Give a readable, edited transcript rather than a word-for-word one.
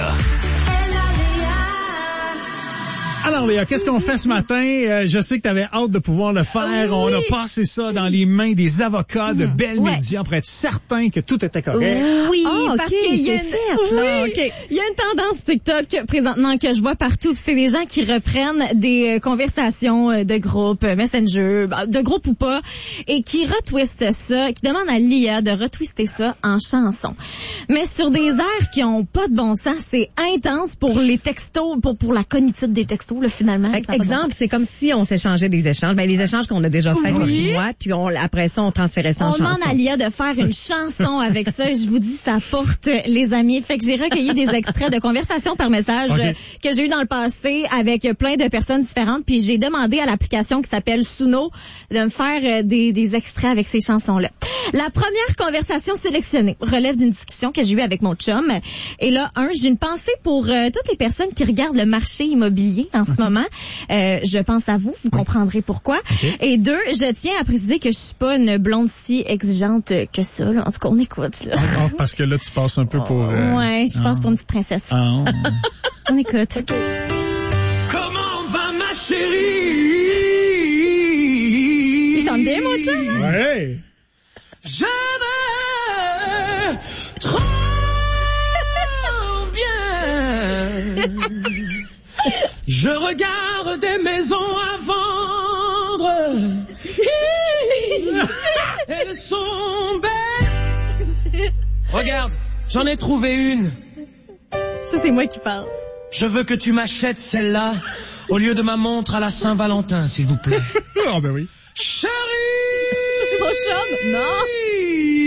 Léa. Alors Léa, qu'est-ce qu'on fait ce matin? Je sais que tu avais hâte de pouvoir le faire. Oui. On a passé ça dans les mains des avocats de Bell Media pour être certain que tout était correct. Oui, parce qu'il y a il y a une tendance TikTok présentement que je vois partout. C'est des gens qui reprennent des conversations de groupe, Messenger, de groupe ou pas, et qui retwistent ça, qui demandent à l'IA de retwister ça en chanson. Mais sur des airs qui ont pas de bon sens, c'est intense pour les textos, pour la cognitive des textos. Là, finalement. Exemple, c'est comme si on s'échangeait des échanges. Ben, les échanges qu'on a déjà faits, moi, puis après ça, on transférait ça en chanson. On demande à l'IA de faire une chanson avec ça. Et je vous dis, ça porte les amis. Fait que j'ai recueilli des extraits de conversations par message que j'ai eu dans le passé avec plein de personnes différentes. Puis j'ai demandé à l'application qui s'appelle Suno de me faire des extraits avec ces chansons-là. La première conversation sélectionnée relève d'une discussion que j'ai eue avec mon chum. Et là, j'ai une pensée pour toutes les personnes qui regardent le marché immobilier en ce moment. Je pense à vous comprendrez pourquoi. Et 2, je tiens à préciser que je suis pas une blonde si exigeante que ça. Là. En tout cas, on écoute. Là. Parce que là, tu passes un peu pour... Ouais, je passe pour une petite princesse. On écoute. Comment va ma chérie? Il chante bien, mon chum. Hein? Ouais. Je vais trop bien. Je regarde des maisons à vendre. Elles sont belles. Regarde, j'en ai trouvé une. Ça, c'est moi qui parle. Je veux que tu m'achètes celle-là au lieu de ma montre à la Saint-Valentin, s'il vous plaît. Ah ben oui. Chérie! C'est mon chum? Non.